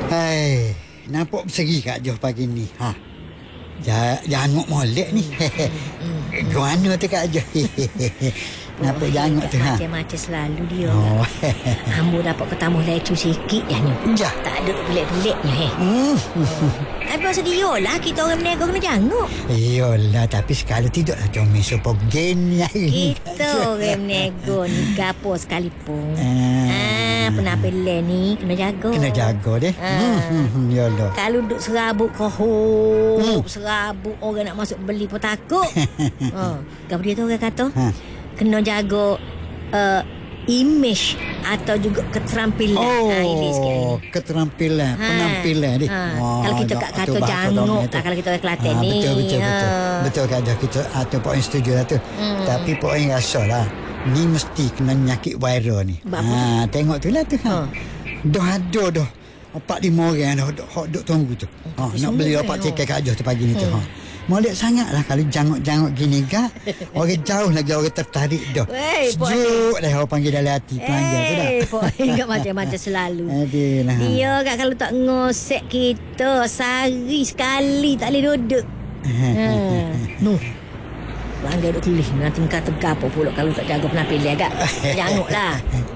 Hai, nampak berseri Kak Joh pagi ni. Janguk molek ni. Guana tu Kak Joh. Nampak janguk tu Macam-macam selalu dia. Ambo dapat ketemu lecu sikit dah ni. Ya. Tak ada pelik-peliknya. Tapi pasal dia lah kita orang berniaga kena janguk. Iyalah, tapi sekali tidaklah comel sopogen ni. Kita orang berniaga ni gapo sekalipun. Pernah pelik ni kena jaga. Kena jaga deh. Yalah. Kalau duduk serabut kohop, serabut orang nak masuk beli pun takut. Gapo dia tu orang kata? Kena jaga image atau juga keterampilan. Keterampilan, penampilan ni. Kalau kita kat kata janguk, kalau kita orang Kelantan ni. Betul Kak Joh, kita atau poin setuju lah tu. Tapi poin rasa lah, ni mesti kena nyakit viral ni. Tengok tu lah tu. Dah ada dah 4-5 orang dah duk tunggu tu. Nak beli dapat tiket Kak Joh tu pagi ni tu. Molek sangat lah kalau janguk-janguk gini Kak. Orang jauh lagi orang tertarik dah. Sejuk dah orang panggil dalam hati pelanggan tu dah. Ingat macam-macam selalu. Adalah. Dia Kak kalau tak ngosek kita sehari sekali tak boleh duduk. Noh. Pelanggan duduk kelih. Nanti kata gapo pula kalau tak jaga penampilan Kak. Janguk lah.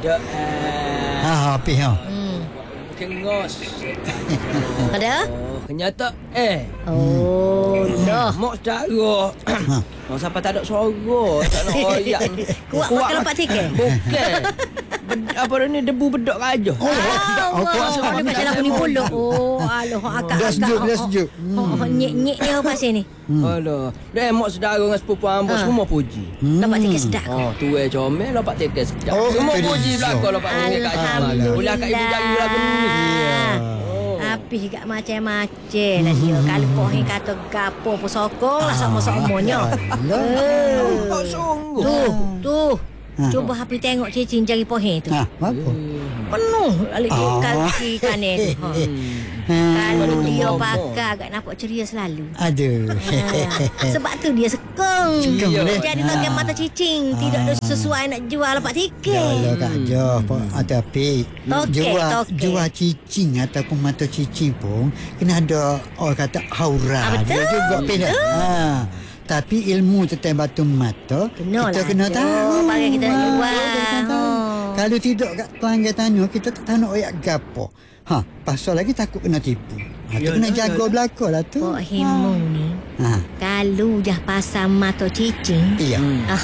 Api Kengos. Ada? Kenyataan dah. Mak secara sampai tak ada suara, tak nak royak ni. Kuat makan lompat tiket? Bukan. Apa ni debu bedak Kak Joh. Kuat sebab dia macam lagu ni puluk. Aloh akak. Dah sejuk. Nyek-nyek ni apa pasal ni? Alah. Dah mak saudara dengan sepupu ambo semua puji. Dapat tiket sedap. Tuai comel dapat tiket sedap. Semua puji belakang dapat tiket Kak Joh. Boleh akak ibu jari lagu ni. Tapi gak macam-macam lah dia. Kalau pohin kata gapo pun sokong lah sama-samanya. Tuh. Cuba hapi tengok cicing jari pohin tu. Apa? Penuh alik kaki kanan tu. Kalau dia pakai agak nampak ceria selalu. Aduh. Sebab tu dia sekong. Jadi tak mata cicing. Tidak ada sesuai nak jual dapat tiket. Yalah Kak Joh. Tapi jual cicing ataupun mata cicing pun kena ada orang kata aura. Dia juga pindah. Tapi ilmu tentang batu mata kita kena tahu. Bagi kita nak jual. Kalau tidak kat pelanggan tanya, kita tak tahu nak oyak gapo. Pasal lagi takut kena tipu. Tu kena jaga belakang lah tu. Pok Himu ni. Kalau dah pasang mata cicing. Iya.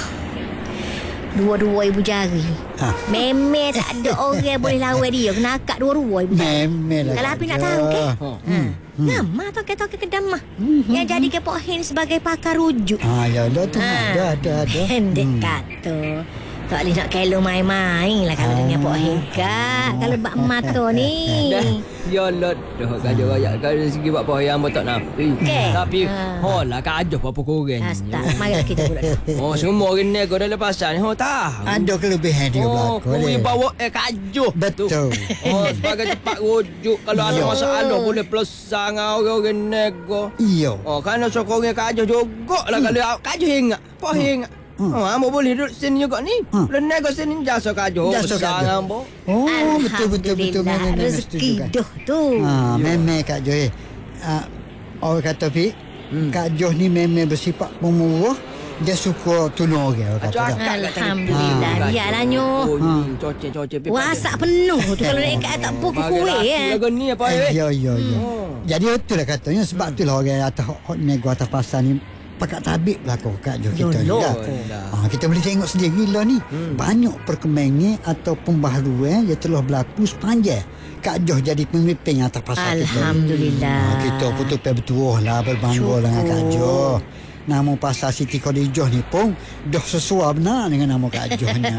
Dua-dua ibu jari. Memang tak ada orang boleh lawan dia. Kena akak dua-dua ibu jari. Memang lah. Kalau api nak tahu ke? Nama toke-toke kedamah. Yang jadi ke Pok Hin sebagai pakar rujuk. Ya lah tu. Ada. Pendek kata. Tak boleh nak kelo main-main lah kalau dengan Pok Hin Kak. Kalau bak mata ni. Ya lah dah Kak Joh rakyat. Kalau dari segi buat Pok Hin ambo tak nafi. Tapi lah Kak Joh apa korang. Mari kita pula. Semua orang nego dalam pasal ni tahu. Ada kelebihan dia belakang. Kau bawa Kak Joh. Betul. Sebagai tempat rujuk. Kalau ada masalah boleh pelusang orang-orang nego. Iya. Kerana sokongan Kak Joh juga lah. Kalau Kak Joh ingat Pok Hin ingat. Ambo boleh duduk sini juga ni. Boleh nego sini jasa Kak Joh. Jasa Kak Joh. Ambo. Betul. Rezeki dah tu. Memang Kak Joh. Orang kata Kak Joh ni memang bersifat pemurah. Dia suka tolong orang kata. Alhamdulillah. Biarlah nyo. Cocok. Wasak penuh tu kalau dekat tak pukul kuih Lagu ni apa Ya. Jadi itulah katanya sebab itulah orang atas hot nego atas pasar ni pakat tabik belakang Kak Joh kita ni dah. Kita boleh tengok sendiri lah ni. Banyak perkembangan atau pembaharuan yang telah berlaku sepanjang Kak Joh jadi pemimpin atas pasar kita. Alhamdulillah. Kita betul lah berbangga dengan Kak Joh. Nama pasar Siti Khadijah ni pun dah sesuai benar dengan nama Kak Joh ni.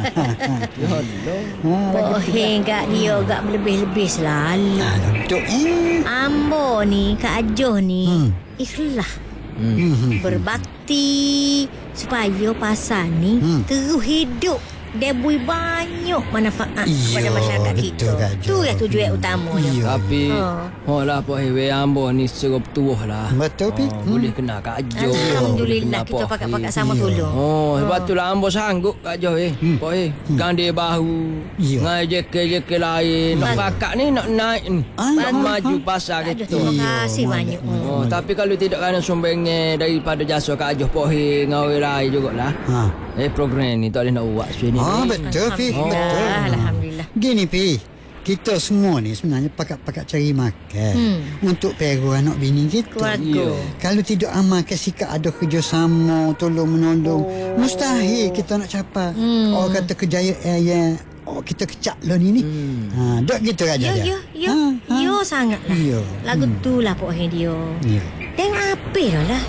Pok Hin Kak dia agak lebih-lebih selalu. Betul. Ambo ni Kak Joh ni ikhlas. Berbakti supaya pasar ni terus hidup dia bui banyak manfaat Iya, pada masyarakat betul, kita. Kak Jo. Tu yang tujuan utamanya. Iya. Tapi lah Pak Hewe ambo ni serup tuah lah. Betul, Pi. Boleh kena Kak Jo. Alhamdulillah kita Boleh kena pakat-pakat Pak sama Iya. tolong. Oh, sebab tu lah ambo sanggup Kak Jo Pak He. Gandil bahu. Iya. Ngai JK lain. Nak pakak ni nak naik ni. Nak maju pasar Aduh, gitu. terima kasih banyak. Oh, tapi kalau tidak kerana sumbangnya daripada jasa Kak Joh Pak He dengan orang lain jugalah. Program ni tak boleh nak buat sini. Betul, Pi. Betul. Alhamdulillah. Gini, Pi. Kita semua ni sebenarnya pakat-pakat cari makan untuk peru anak bini kita. Keluarga. Kalau tidak amalkan sikap ada kerjasama, tolong-menolong, mustahil kita nak capai. Orang kata kejayaan yang kita kecak lah ni. Dok gitu aja dia. Yo sangatlah. Ya. Lagu tu lah Pak He dia. Ya. Tengok apa dah lah.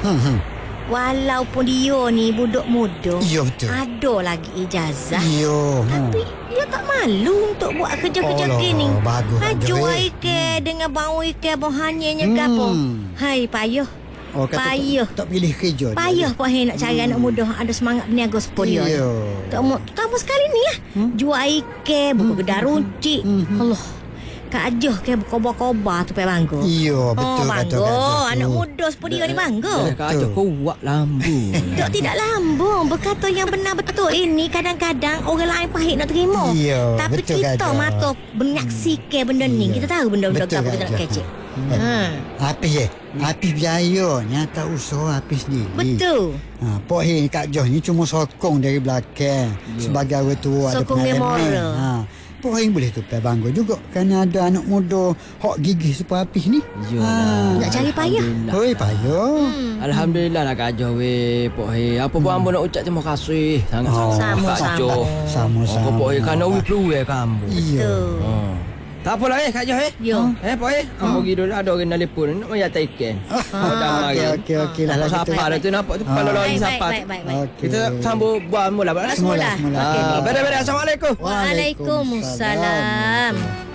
Walaupun dia ni budak muda, Ya, betul. ada lagi ijazah. Ya. Tapi dia tak malu untuk buat kerja-kerja Alah, gini. bagus tak Jual duit. ikan dengan bau ikan bohannya gapo. Hai payah. Oh, kata Payah. tak pilih kerja. dia. Payah Pak He nak cari anak muda ada semangat berniaga seperti dia. Ya. Tak mau tambah sekali ni lah. Jual ikan, buka kedai runcit. Allah. Kak Joh ke berkobar-kobar tu pay bangga. Ya, betul kata bangga. Kak Joh. Anak muda seperti dia ni bangga. Kak Joh kuat lambu. Tak tidak lambung. Berkata yang benar betul ini kadang-kadang orang lain pahit nak terima. Ya, Tapi betul, kita Kak Jo. mata menyaksikan benda ni. Ya. Kita tahu benda-benda Betul, apa kita Kak nak Jo. kecek. Apis Apis biayanya tak usaha Apis sendiri. Betul. Pak He Kak Joh ni cuma sokong dari belakang sebagai orang tua ada Sokong dia moral. Pak He boleh tupai bangga juga kerana ada anak muda hak gigih seperti Apis ni. Yalah. Nak cari payah. Oi payah. Alhamdulillah lah Kak Joh Pak He. Apa pun ambo nak ucap terima kasih sangat-sangat Sama-sama. Kak Joh. Sama-sama. Pak He kerana we perlu kamu. Iya. Betul. Tak apalah Kak Joh Yo. Pak He. Ambo pergi dulu ada orang telefon nak maya tak ikan. Okey lah lah Siapa dah tu nampak tu kepala lagi siapa. Baik. Okey. Kita sambung buat mula. Semula. Semula. Okey. Beda-beda. Assalamualaikum. Waalaikumsalam.